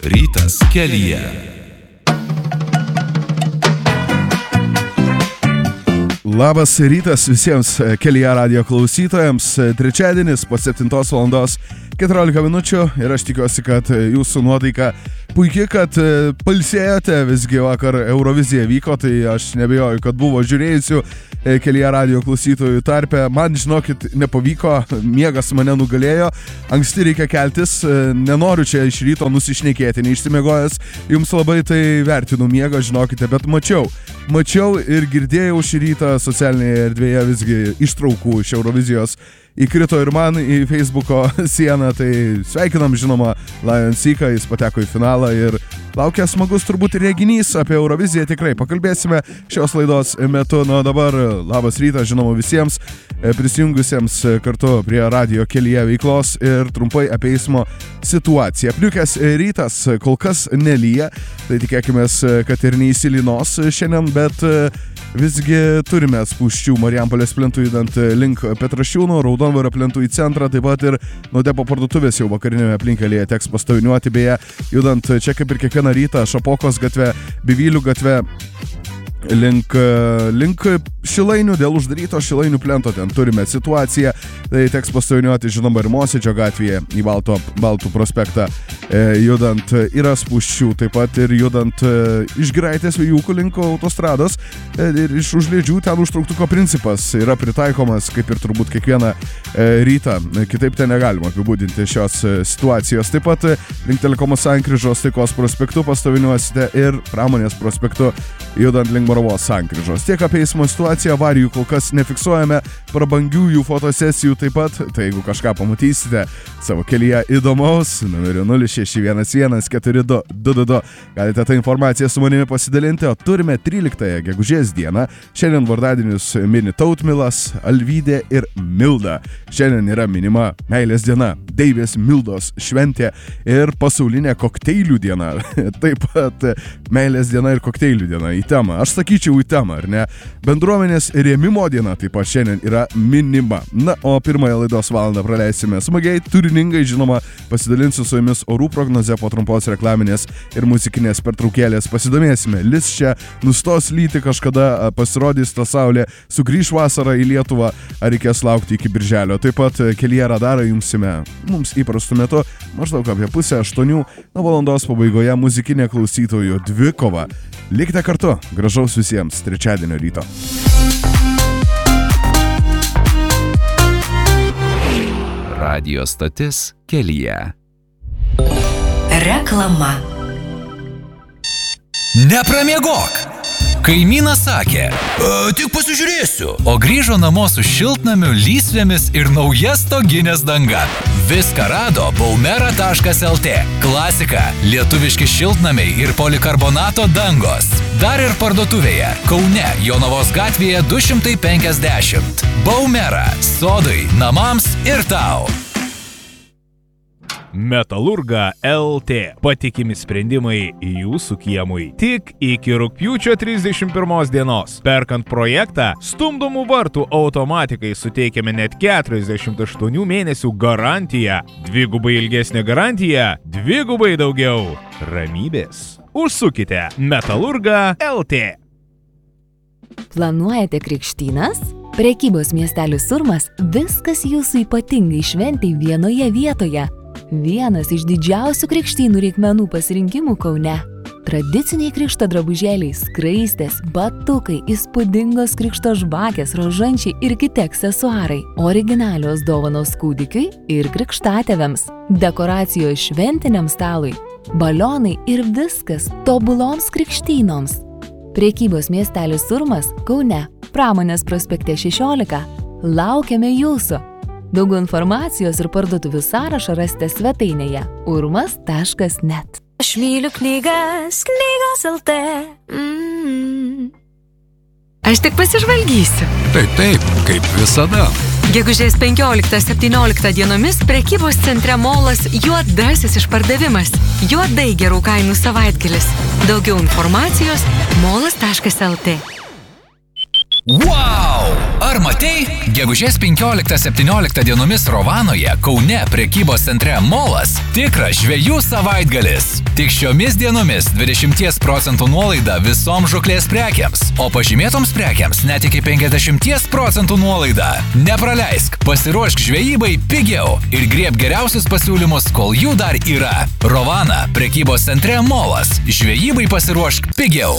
Rytas kelyje. Labas rytas visiems kelyje radijo klausytojams. Trečiadienis po 7 valandos 14 minučių ir aš tikiuosi, kad jūsų nuotaika puikiai, kad pailsėjote. Visgi vakar Eurovizija vyko, tai aš nebejoju, kad buvo žiūrėjusių kelyje radijo klausytojų tarpe. Man, žinokit, nepavyko, miegas mane nugalėjo, anksti reikia keltis, nenoriu čia iš ryto nusišnekėti, neišsimiegojęs, jums labai tai vertinu miegą, žinokite, bet mačiau ir girdėjau šį rytą socialinėje erdvėje visgi ištraukų iš Eurovizijos. Įkrito ir man į Facebooko sieną, tai sveikinam, žinoma, Lion Seeką, jis pateko į finalą ir laukia smagus turbūt reginys apie Euroviziją, tikrai pakalbėsime šios laidos metu. Na, dabar labas rytas, žinoma, visiems prisijungusiems kartu prie radijo kelyje veiklos ir trumpai apie eismo situaciją. Pliukės rytas, kol kas nelyja, tai tikėkimės, kad ir neįsilynos šiandien, bet visgi turime spūsčių Marijampolės plentų judant link Petrašiūnų, Raudondvario plentų į centrą, taip pat ir nuo depo parduotuvės jau vakarinėme aplinkelėje teks pastoviniuoti, beje, judant čia kaip ir kiekvieną rytą Šapokos gatve, Bivylių gatve link Šilainių, dėl uždaryto Šilainių plento ten turime situaciją, tai teks pastoviniuoti, žinoma, ir Mosėdžio gatvėje į Baltų prospektą judant yra spūsčių, taip pat ir judant iš Giraitės Vijūkų link autostrados ir iš Užliedžių ten užtrauktuko principas yra pritaikomas kaip ir turbūt kiekvieną rytą, kitaip ten negalima apibūdinti šios situacijos. Taip pat link Telekomo sankryžos Taikos prospektu pastoviniuosite ir Pramonės prospektu judant link Moravos sankryžos. Tiek apie eismo situaciją, avarijų kol kas nefiksuojame, prabangiųjų fotosesijų taip pat, tai jeigu kažką pamatysite savo kelyje įdomaus, numeriu 06114222, galite tą informaciją su manimi pasidalinti, o turime 13 gegužės dieną. Šiandien vardadienius mini Tautmilas, Alvydė ir Milda. Šiandien yra minima meilės diena, Deivės Mildos šventė ir pasaulinė kokteilių diena. Taip pat meilės diena ir kokteilių diena į temą. Aš sakyčiau į temą, ar ne? Bendruomenės rėmimo diena taip pat šiandien yra minima. Na, o pirmąją laidos valandą praleisime smagiai, turiningai, žinoma, pasidalinsiu su jumis orų prognoze po trumpos reklaminės ir muzikinės pertraukėlės. Pasidomėsime, lis čia nustos lyti kažkada, pasirodys ta saulė, sugrįš vasarą į Lietuvą, ar reikės laukti iki birželio. Taip pat kelyje radarą jungsime mums įprastų metu, maždaug apie 7:30, nuo valandos pabaigoje muzikinė klausytojų dvikova. Likite kartu, gražaus visiems trečiadienio ryto. Radio stotis kelyje. Reklama. Nepramiegok! Kaimynas sakė, tik pasižiūrėsiu, o grįžo namo su šiltnamiu, lysvėmis ir nauja stoginės danga. Viską rado baumera.lt. Klasika, lietuviški šiltnamiai ir polikarbonato dangos. Dar ir parduotuvėje, Kaune, Jonavos gatvėje 250. Baumera, sodai, namams ir tau. Metalurga LT. Patikimi sprendimai jūsų kiemui. Tik iki rugpjūčio 31 dienos. Perkant projektą, stumdomų vartų automatikai suteikiame net 48 mėnesių garantiją. Dvigubai ilgesnė garantija, dvigubai daugiau ramybės. Užsukite Metalurga LT. Planuojate krikštynas? Prekybos miestelis Urmas viskas jūsų ypatingai šventai vienoje vietoje. Vienas iš didžiausių krikštynų reikmenų pasirinkimų Kaune. Tradiciniai krikšto drabužėliai, skraistės, batukai, įspūdingos krikšto žvakės, rožančiai ir kiti aksesuarai, originalios dovanos kūdikiui ir krikštatėviams, dekoracijos šventiniam stalui, balionai ir viskas tobuloms krikštynoms. Prekybos miestelis Urmas Kaune, Pramonės prospekte 16. Laukiame jūsų. Daugiau informacijos ir parduotuvių sąrašą rasite svetainėje urmas.net. Aš myliu knygas, knygos LT. Aš tik pasižvalgysiu. Taip, kaip visada. Gegužės 15-17 dienomis prekybos centre Molas juodasis išpardavimas. Juodai gerų kainų savaitgalis. Daugiau informacijos molas.lt. Wow! Ar matei? Gegužės 15-17 dienomis Rovanoje, Kaune, prekybos centre Molas tikras žvejų savaitgalis. Tik šiomis dienomis 20% nuolaida visoms žuklės prekiams, o pažymėtoms prekiams net iki 50% nuolaida. Nepraleisk, pasiruošk žvejybai pigiau ir grieb geriausius pasiūlymus, kol jų dar yra. Rovana, prekybos centre Molas. Žvejybai pasiruošk pigiau.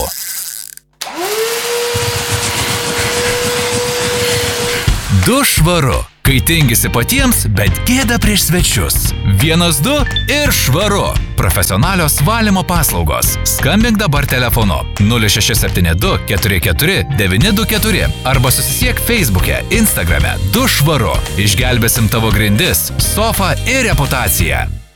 Du švaru. Kai tingisi patiems, bet gėda prieš svečius. 1-2 ir švaru. Profesionalios valymo paslaugos. Skambink dabar telefonu 0672 44 924 arba susisiek Facebook'e, Instagram'e. Du švaru. Išgelbėsim tavo grindis, sofą ir reputaciją.